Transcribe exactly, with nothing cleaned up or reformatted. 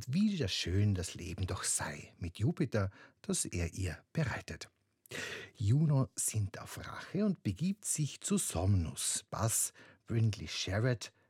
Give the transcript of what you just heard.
und wie schön das Leben doch sei mit Jupiter, das er ihr bereitet. Juno sinnt auf Rache und begibt sich zu Somnus. Bass, Brindley Sherratt